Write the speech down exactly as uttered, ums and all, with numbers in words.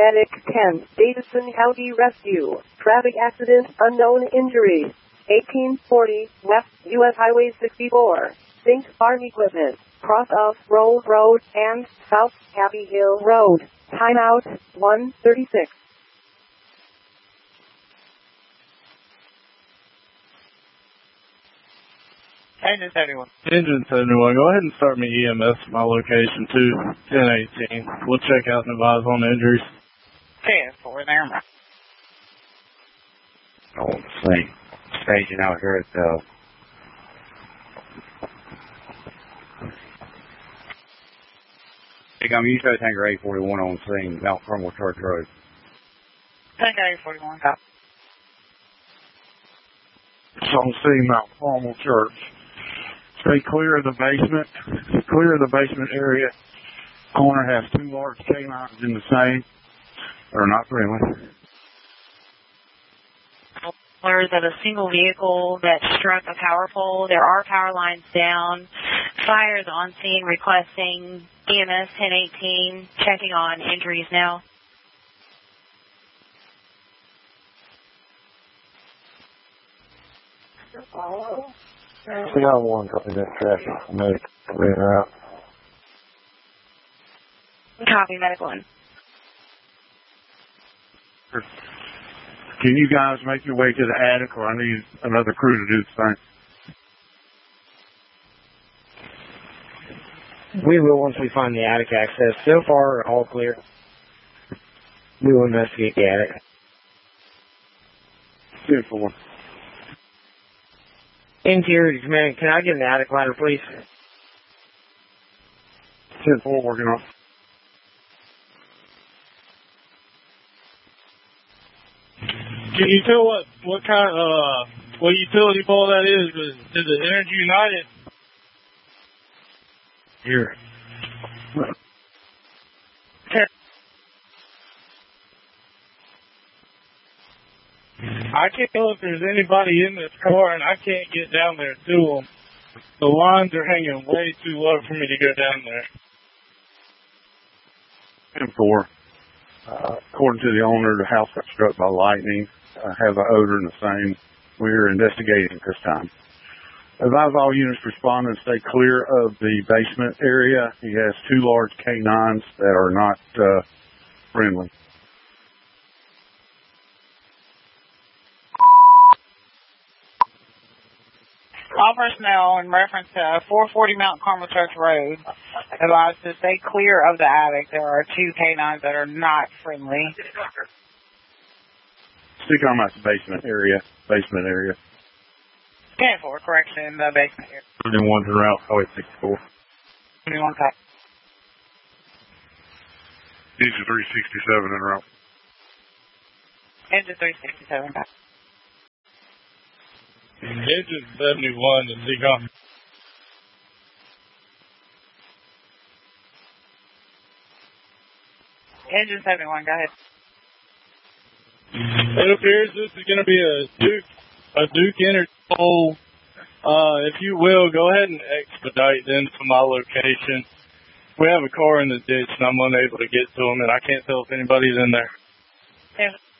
Medic ten, Davidson County Rescue. Traffic accident, unknown injuries. eighteen forty, West U S Highway sixty-four. Sync farm equipment. Cross of Roll Road and South Happy Hill Road. Timeout, one thirty-six. Engine seventy-one. Engine seventy-one, go ahead and start me E M S at my location to ten eighteen. We'll check out and advise on injuries. ten four there. Oh, same staging out here at the Hey, I'm usually Tanker eight forty-one on scene, Mount Carmel Church Road. Tanker eight forty-one, copy. It's on scene, Mount Carmel Church. Stay clear of the basement. Clear of the basement area. Corner has two large canines in the same. They're not friendly. There's at a single vehicle that struck a power pole. There are power lines down. Fire is on scene requesting E M S ten eighteen, checking on injuries now. We got one copy that traffic. Medic ran out. Copy, medic one. Can you guys make your way to the attic, or I need another crew to do the same? We will once we find the attic access. So far, all clear. We will investigate the attic. ten four. Interior command, can I get an attic ladder, please? ten four working on. Can you tell what what kind of uh, what utility pole that is? Is, is it Energy United? Here. I can't tell if there's anybody in this car, and I can't get down there to them. The lines are hanging way too low for me to go down there. ten four. Uh, according to the owner, the house got struck by lightning. Uh, have an odor in the same. We're investigating at this time. Advise all units respond and stay clear of the basement area. He has two large canines that are not uh, friendly. All personnel in reference to four forty Mount Carmel Church Road advised to stay clear of the attic. There are two canines that are not friendly. Stick on my basement area. Basement area. ten four, correction, the basement area. twenty-one's en route, Highway sixty-four. twenty-one, copy. Engine three sixty-seven en route. Engine three sixty-seven, copy. Engine seventy-one to Seacom. Engine seventy-one, go ahead. It appears this is going to be a Duke, a Duke Energy pole. Uh, if you will, go ahead and expedite them to my location. We have a car in the ditch, and I'm unable to get to them, and I can't tell if anybody's in there. Yeah.